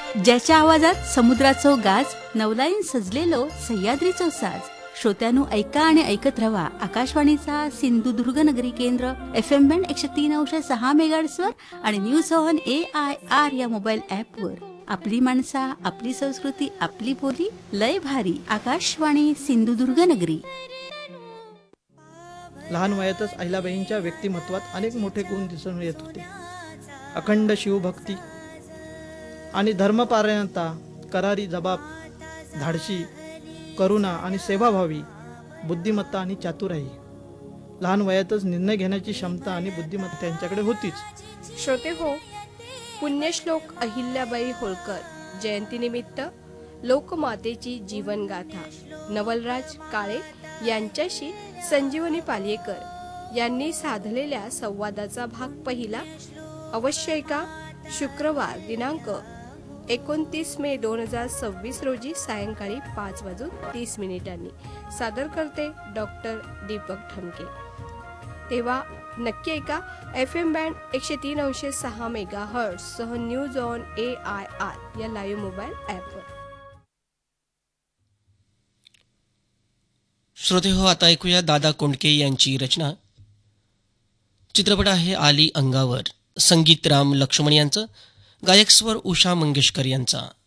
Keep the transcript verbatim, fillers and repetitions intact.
ज्याच्या आवाजात समुद्राचो गाज, नवलाईन सजलेलो सह्याद्रीचो साज. श्रोत्यानु ऐका आणि ऐकत रवा आकाशवाणीचा सिंधुदुर्ग नगरी केंद्र एफ एम बँड एकशे तीन अंश सहा मेगाहर्ट्झवर आणि news on A I R या मोबाईल ॲपवर. आपली माणसा, आपली संस्कृती, आपली बोली, लय भारी. आकाशवाणी सिंधुदुर्ग नगरी. लहान वयातच अहिल्याबाईंच्या व्यक्तिमत्वात अनेक मोठे गुण दिसून येत होते. अखंड शिवभक्ती आणि धर्मपारायणता, करारी जबाब, धाडशी, करुणा आणि सेवाभावी, बुद्धिमत्ता आणि चातुराई. लहान वयातच निर्णय घेण्याची क्षमता आणि बुद्धिमत्ता त्यांच्याकडे होतीच. श्रोते हो, पुण्यश्लोक अहिल्याबाई होळकर जयंतीनिमित्त लोकमातेची जीवनगाथा नवलराज काळे यांच्याशी संजीवनी पालयेकर यांनी साधलेल्या संवादाचा भाग पहिला अवश्य ऐका. शुक्रवार दिनांक एकोणतीस मे दोन हजार सव्वीस रोजी सायंकाळी पाच वाजून तीस मिनिटांनी. सादर करते डॉक्टर दीपक ठमके. तेव्हा नक्की ऐका एफ एम बँड एकशे तीन अंश सहा मेगा हर्ट्झ सह news on A I R या लाईव्ह मोबाईल ॲपवर. श्रोते हो, आता ऐकूया दादा कोंडके यांची रचना. चित्रपट आहे आली अंगावर. संगीत राम लक्ष्मण यांचं, गायक स्वर उषा मंगेशकर यांचा.